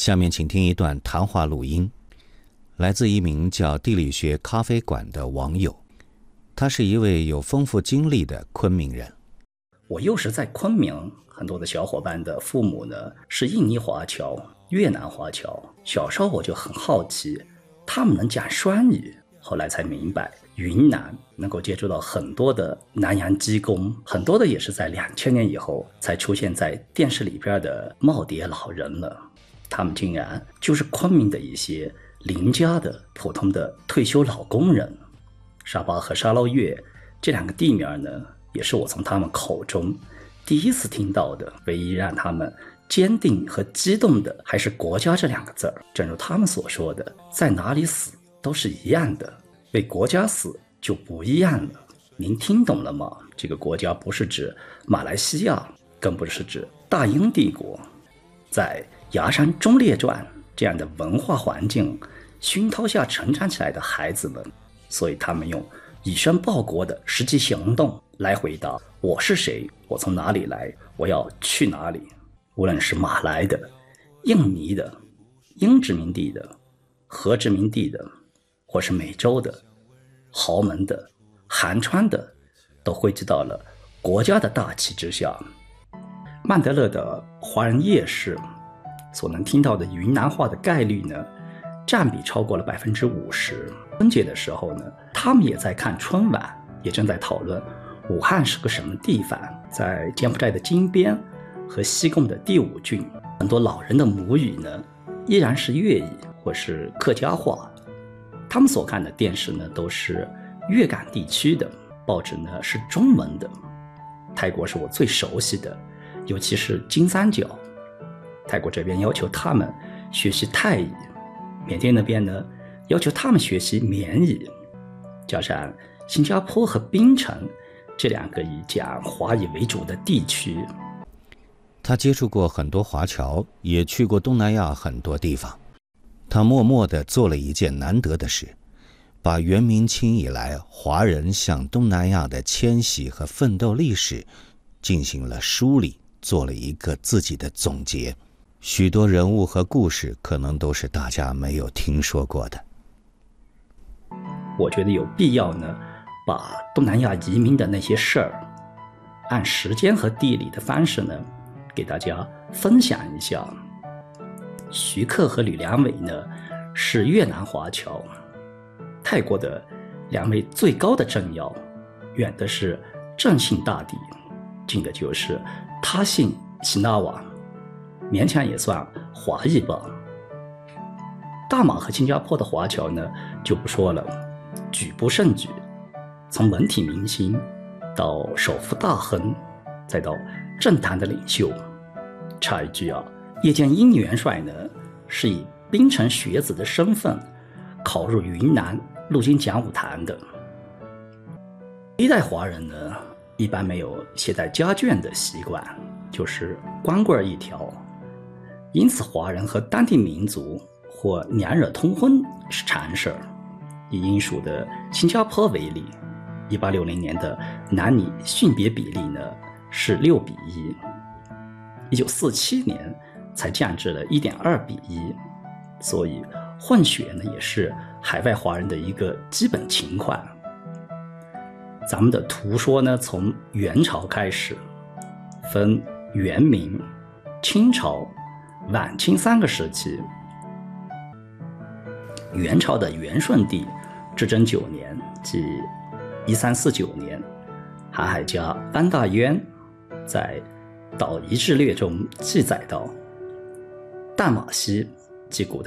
下面请听一段谈话录音，来自一名叫地理学咖啡馆的网友，他是一位有丰富经历的昆明人。 我又是在昆明，很多的小伙伴的父母呢是印尼华侨、越南华侨。小时候我就很好奇，他们能讲双语，后来才明白，云南能够接触到很多的南洋技工，很多的也是在2000年以后才出现在电视里边的耄耋老人了。他们竟然就是昆明的一些邻家的普通的退休老工人。沙巴和沙捞越这两个地名呢，也是我从他们口中第一次听到的。唯一让他们坚定和激动的还是国家这两个字儿。正如他们所说的，在哪里死都是一样的，为国家死就不一样了。您听懂了吗？这个国家不是指马来西亚，更不是指大英帝国。在崖山忠烈传这样的文化环境熏陶下成长起来的孩子们，所以他们用以身报国的实际行动来回答我是谁，我从哪里来，我要去哪里。无论是马来的、印尼的、英殖民地的、荷殖民地的，或是美洲的、豪门的、韩川的，都汇集到了国家的大旗之下。曼德勒的华人夜市所能听到的云南话的概率呢，占比超过了50%。春节的时候呢，他们也在看春晚，也正在讨论武汉是个什么地方。在柬埔寨的金边和西贡的第5郡，很多老人的母语呢依然是粤语或是客家话。他们所看的电视呢都是粤港地区的，报纸呢是中文的。泰国是我最熟悉的，尤其是金三角。泰国这边要求他们学习泰语，缅甸那边呢要求他们学习缅语，加上新加坡和槟城这两个以讲华语为主的地区。 他接触过很多华侨，也去过东南亚很多地方。他默默地做了一件难得的事，把元明清以来华人向东南亚的迁徙和奋斗历史进行了梳理，做了一个自己的总结。许多人物和故事可能都是大家没有听说过的。 我觉得有必要呢，把东南亚移民的那些事儿，按时间和地理的方式呢，给大家分享一下。徐克和吕良伟呢是越南华侨，泰国的2位最高的政要，远的是正信大帝，近的就是他信喜纳瓦，勉强也算华裔吧。大马和新加坡的华侨呢就不说了，举不胜举，从文体明星到首富大亨，再到政坛的领袖。插一句啊，叶剑英元帅呢是以槟城学子的身份考入云南陆军讲武堂的。一代华人呢一般没有携带家眷的习惯，就是光棍一条，因此华人和当地民族或娘惹通婚是常事。以英属的新加坡为例，1860年的男女性别比例呢是6:1，1947年才降至了1.2:1，所以混血呢也是海外华人的一个基本情况。咱们的图说呢，从元朝开始，分元明、清朝、晚清3个时期。元朝的元顺帝至正9年，即1349年，航海家汪大渊在《岛夷志略》中记载道，淡马锡即古